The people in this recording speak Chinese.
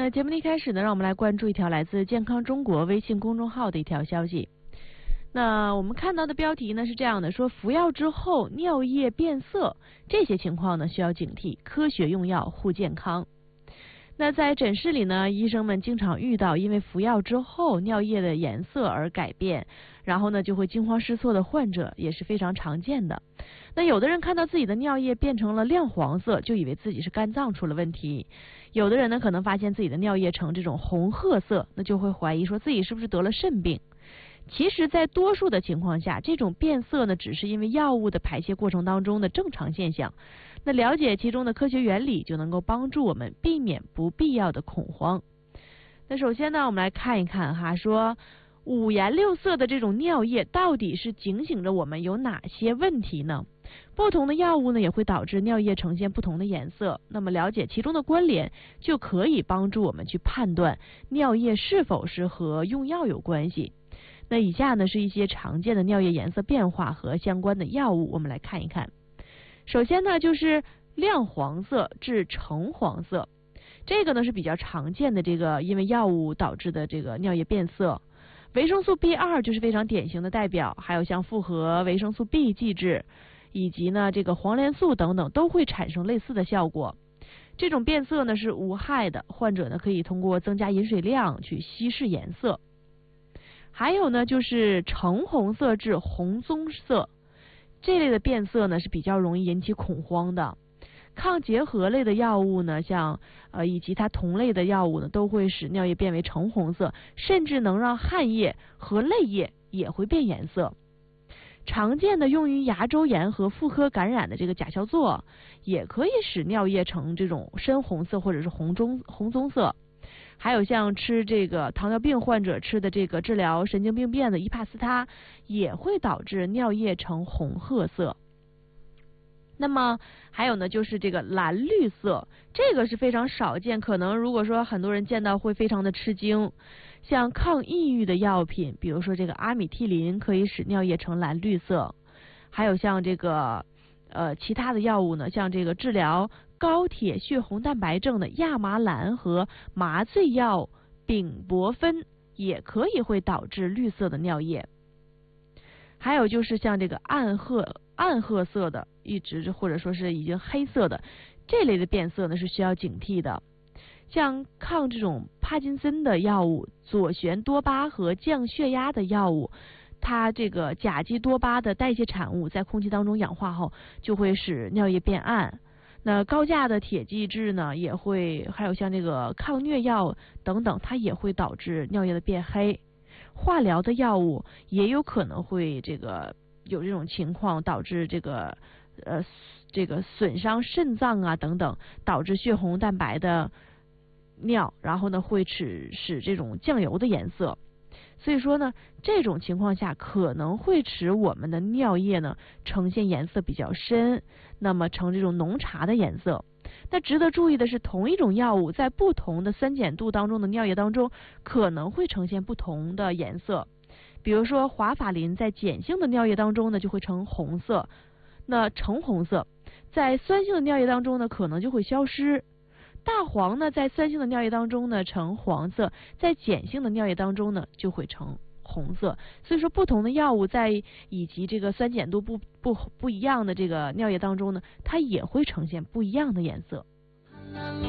那节目的一开始呢，让我们来关注一条来自健康中国微信公众号的一条消息。那我们看到的标题呢是这样的，说服药之后尿液变色，这些情况呢需要警惕，科学用药护健康。那在诊室里呢，医生们经常遇到因为服药之后尿液的颜色而改变，然后呢就会惊慌失措的患者也是非常常见的。那有的人看到自己的尿液变成了亮黄色，就以为自己是肝脏出了问题；有的人呢可能发现自己的尿液呈这种红褐色，那就会怀疑说自己是不是得了肾病。其实在多数的情况下，这种变色呢只是因为药物的排泄过程当中的正常现象。那了解其中的科学原理，就能够帮助我们避免不必要的恐慌。那首先呢，我们来看一看哈，说五颜六色的这种尿液到底是警醒着我们有哪些问题呢？不同的药物呢也会导致尿液呈现不同的颜色，那么了解其中的关联，就可以帮助我们去判断尿液是否是和用药有关系。那以下呢是一些常见的尿液颜色变化和相关的药物，我们来看一看。首先呢就是亮黄色至橙黄色，这个呢是比较常见的这个因为药物导致的这个尿液变色。维生素 B2 就是非常典型的代表，还有像复合维生素 B 剂质以及呢这个黄连素等等都会产生类似的效果。这种变色呢是无害的，患者呢可以通过增加饮水量去稀释颜色。还有呢就是橙红色至红棕色，这类的变色呢是比较容易引起恐慌的。抗结核类的药物呢，像以及它同类的药物呢，都会使尿液变为橙红色，甚至能让汗液和泪液也会变颜色。常见的用于牙周炎和妇科感染的这个甲硝唑，也可以使尿液呈这种深红色或者是红棕色。还有像吃这个糖尿病患者吃的这个治疗神经病变的伊帕斯他，也会导致尿液呈红褐色。那么还有呢就是这个蓝绿色，这个是非常少见，可能如果说很多人见到会非常的吃惊。像抗抑郁的药品，比如说这个阿米替林，可以使尿液呈蓝绿色。还有像这个其他的药物呢，像这个治疗高铁血红蛋白症的亚麻蓝和麻醉药丙泊酚也可以会导致绿色的尿液。还有就是像这个暗褐色的，一直或者说是已经黑色的这类的变色呢是需要警惕的。像抗这种帕金森的药物左旋多巴和降血压的药物，它这个甲基多巴的代谢产物在空气当中氧化后，就会使尿液变暗。那高价的铁剂质呢也会，还有像这个抗疟药等等，它也会导致尿液的变黑。化疗的药物也有可能会有这种情况，导致这个损伤肾脏啊等等，导致血红蛋白的尿，然后呢会使这种酱油的颜色。所以说呢，这种情况下可能会使我们的尿液呢呈现颜色比较深，那么呈这种浓茶的颜色。那值得注意的是，同一种药物在不同的酸碱度当中的尿液当中，可能会呈现不同的颜色。比如说华法林在碱性的尿液当中呢就会呈红色，那橙红色；在酸性的尿液当中呢可能就会消失。大黄呢在酸性的尿液当中呢呈黄色，在碱性的尿液当中呢就会呈红色。所以说不同的药物在以及这个酸碱度不一样的这个尿液当中呢，它也会呈现不一样的颜色。